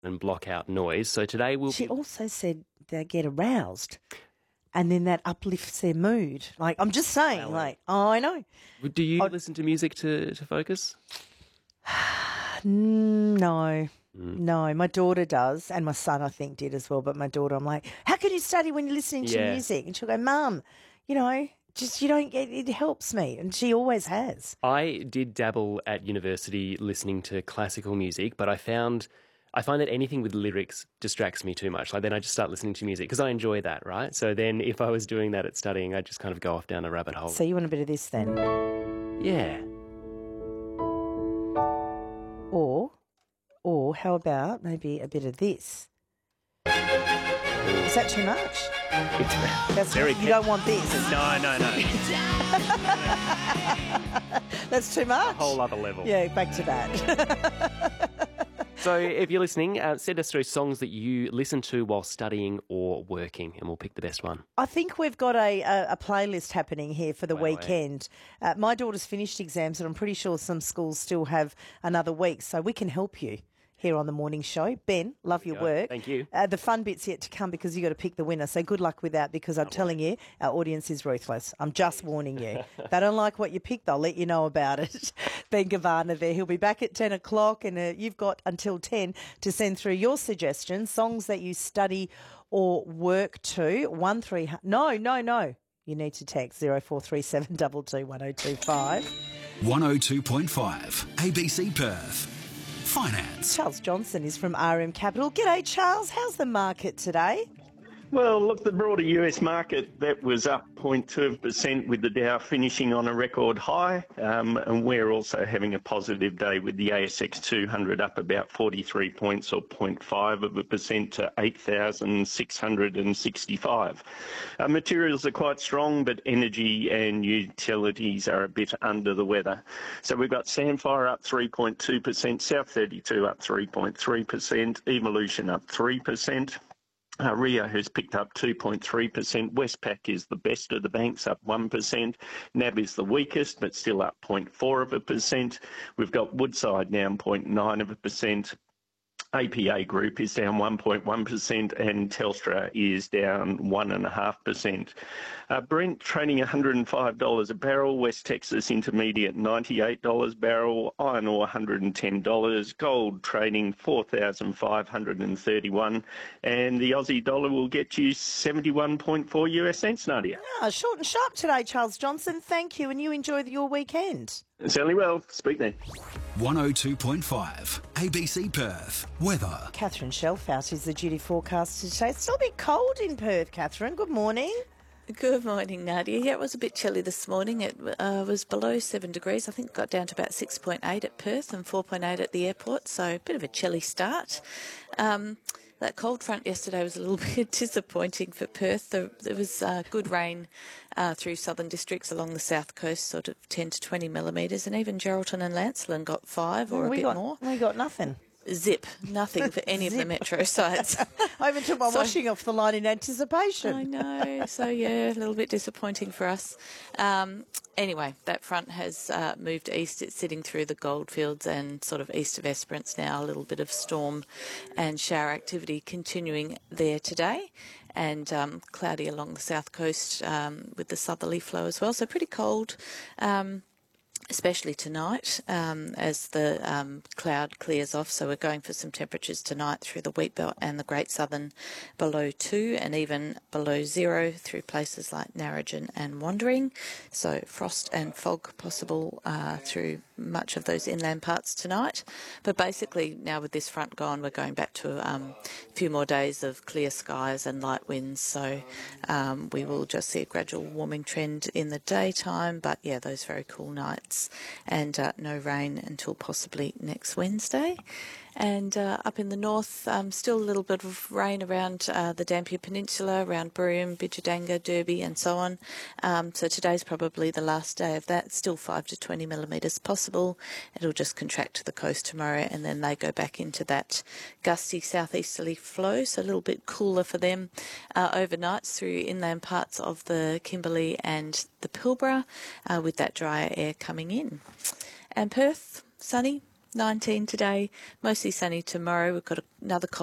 and block out noise. So today She also said they get aroused and then that uplifts their mood. Like, I'm just saying, I know. Do you listen to music to focus? No. No, my daughter does, and my son, I think, did as well. But my daughter, I'm like, how can you study when you're listening to music? And she'll go, Mum, just you don't get it helps me, and she always has. I did dabble at university listening to classical music, but I find that anything with lyrics distracts me too much. Like then I just start listening to music because I enjoy that, right? So then if I was doing that at studying, I'd just kind of go off down a rabbit hole. So you want a bit of this then? Yeah. Or how about maybe a bit of this? Is that too much? That's very. You don't want this. No. That's too much. A whole other level. Yeah, back to that. So if you're listening, send us through songs that you listen to while studying or working, and we'll pick the best one. I think we've got a playlist happening here for the weekend. My daughter's finished exams, and I'm pretty sure some schools still have another week, so we can help you here on the morning show. Ben, love your work. Thank you. The fun bit's yet to come because you got to pick the winner. So good luck with that because I'm telling you, our audience is ruthless. I'm just warning you. They don't like what you pick, they'll let you know about it. Ben Gavana there. He'll be back at 10 o'clock and you've got until 10 to send through your suggestions, songs that you study or work to. 1300. No. You need to text 0437 22 1025. 102.5 ABC Perth. Finance. Charles Johnson is from RM Capital. G'day, Charles. How's the market today? Well, look, the broader US market, that was up 0.2% with the Dow finishing on a record high. And we're also having a positive day with the ASX 200 up about 43 points or 0.5% to 8,665. Materials are quite strong, but energy and utilities are a bit under the weather. So we've got Sandfire up 3.2%, South 32 up 3.3%, Evolution up 3%. Rio has picked up 2.3%. Westpac is the best of the banks, up 1%. NAB is the weakest, but still up 0.4%. We've got Woodside down 0.9%. APA Group is down 1.1% and Telstra is down 1.5%. Brent trading $105 a barrel, West Texas Intermediate $98 a barrel, iron ore $110, gold trading $4,531, and the Aussie dollar will get you 71.4 US cents, Nadia. Short and sharp today, Charles Johnson. Thank you, and you enjoy your weekend. Certainly well. Speak then. 102.5 ABC Perth. Weather. Catherine Shelfout is the duty forecaster today. It's still a bit cold in Perth, Catherine. Good morning. Good morning, Nadia. Yeah, it was a bit chilly this morning. It was below 7 degrees. I think it got down to about 6.8 at Perth and 4.8 at the airport, so a bit of a chilly start. That cold front yesterday was a little bit disappointing for Perth. There was good rain through southern districts along the south coast, sort of 10 to 20 millimetres, and even Geraldton and Lancelin got 5 or a bit more. We got nothing. Zip, nothing for any of the metro sites. I even took my washing off the line in anticipation. I know, so yeah, a little bit disappointing for us. Anyway, that front has moved east. It's sitting through the goldfields and sort of east of Esperance now. A little bit of storm and shower activity continuing there today, and cloudy along the south coast with the southerly flow as well. So pretty cold. Especially tonight as the cloud clears off. So we're going for some temperatures tonight through the Wheatbelt and the Great Southern below 2 and even below 0 through places like Narrogin and Wandering. So frost and fog possible through much of those inland parts tonight. But basically now with this front gone, we're going back to a few more days of clear skies and light winds. So we will just see a gradual warming trend in the daytime. But yeah, those very cool nights. And no rain until possibly next Wednesday. And up in the north, still a little bit of rain around the Dampier Peninsula, around Broome, Bidjadanga, Derby and so on. So today's probably the last day of that. Still 5 to 20 millimetres possible. It'll just contract to the coast tomorrow and then they go back into that gusty southeasterly flow. So a little bit cooler for them overnights through inland parts of the Kimberley and the Pilbara with that drier air coming in. And Perth, sunny. 19 today, mostly sunny tomorrow. We've got another cold